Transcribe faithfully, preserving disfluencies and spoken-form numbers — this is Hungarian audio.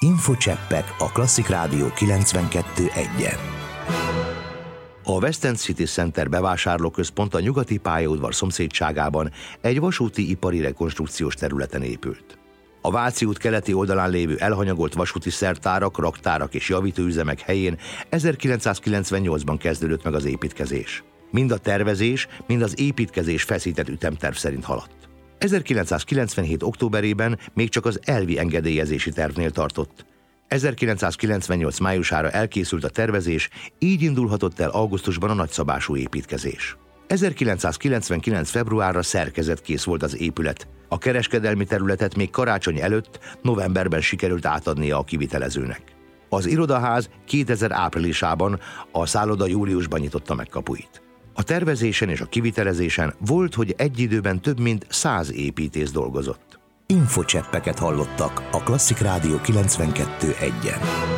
Infocseppek a Klasszik Rádió kilencvenkettő egyen. A West End City Center bevásárlóközpont a nyugati pályaudvar szomszédságában egy vasúti ipari rekonstrukciós területen épült. A Váci út keleti oldalán lévő elhanyagolt vasúti szertárak, raktárak és javítóüzemek helyén ezerkilencszázkilencvennyolcban kezdődött meg az építkezés. Mind a tervezés, mind az építkezés feszített ütemterv szerint haladt. ezerkilencszázkilencvenhét októberében még csak az elvi engedélyezési tervnél tartott. ezerkilencszázkilencvennyolc májusára elkészült a tervezés, így indulhatott el augusztusban a nagyszabású építkezés. ezerkilencszázkilencvenkilenc februárra szerkezetkész volt az épület. A kereskedelmi területet még karácsony előtt, novemberben sikerült átadnia a kivitelezőnek. Az irodaház kétezer áprilisában, a szálloda júliusban nyitotta meg kapuit. A tervezésen és a kivitelezésen volt, hogy egy időben több mint száz építész dolgozott. Infocseppeket hallottak a Klasszik Rádió kilencvenkettő egyen.